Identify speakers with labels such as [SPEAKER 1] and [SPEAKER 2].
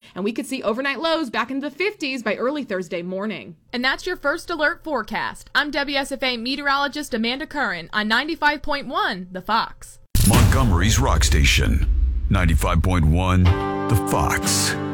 [SPEAKER 1] and we could see overnight lows back into the 50s by early Thursday morning.
[SPEAKER 2] And that's your First Alert forecast. I'm WSFA meteorologist Amanda Curran on 95.1 The Fox.
[SPEAKER 3] Montgomery's Rock Station, 95.1 The Fox.